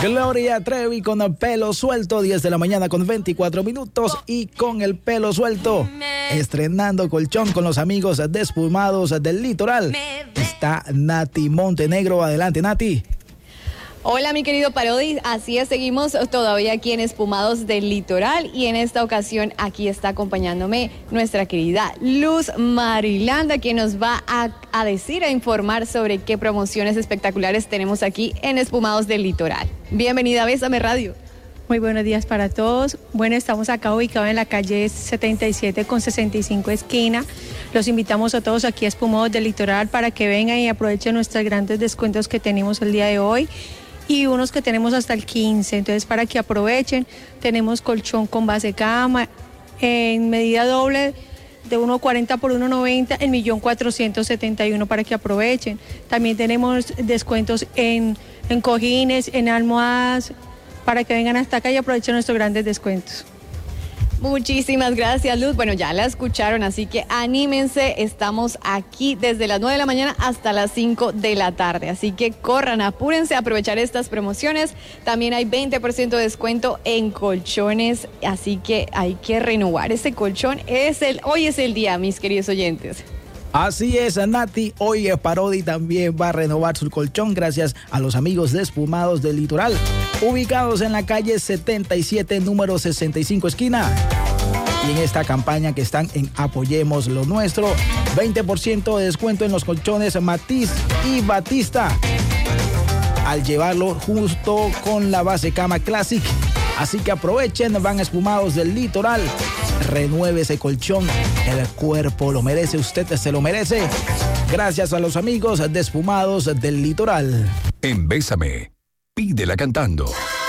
Gloria Trevi con el pelo suelto, 10 de la mañana con 24 minutos y con el pelo suelto, estrenando colchón con los amigos de Espumados del Litoral. Está Nati Montenegro. Adelante, Nati. Hola, mi querido Parodi, así es, seguimos todavía aquí en Espumados del Litoral y en esta ocasión aquí está acompañándome nuestra querida Luz Marilanda, quien nos va a decir, a informar sobre qué promociones espectaculares tenemos aquí en Espumados del Litoral. Bienvenida a Bésame Radio. Muy buenos días para todos. Bueno, estamos acá ubicados en la calle 77 con 65 esquina. Los invitamos a todos aquí a Espumados del Litoral para que vengan y aprovechen nuestros grandes descuentos que tenemos el día de hoy y unos que tenemos hasta el 15, entonces para que aprovechen. Tenemos colchón con base cama en medida doble de 1.40 por 1.90 en 1.471.000 para que aprovechen. También tenemos descuentos en cojines, en almohadas, para que vengan hasta acá y aprovechen nuestros grandes descuentos. Muchísimas gracias, Luz. Bueno, ya la escucharon, así que anímense. Estamos aquí desde las 9 de la mañana hasta las 5 de la tarde. Así que corran, apúrense a aprovechar estas promociones. También hay 20% de descuento en colchones, así que hay que renovar ese colchón. Hoy es el día, mis queridos oyentes. Así es, Nati. Hoy Parodi también va a renovar su colchón gracias a los amigos de Espumados del Litoral, ubicados en la calle 77, número 65 esquina. Y en esta campaña que están en Apoyemos lo Nuestro, 20% de descuento en los colchones Matiz y Batista, al llevarlo justo con la base cama Classic. Así que aprovechen, van a Espumados del Litoral. Renueve ese colchón, el cuerpo lo merece, usted se lo merece. Gracias a los amigos de Espumados del Litoral. En Bésame, pídela cantando.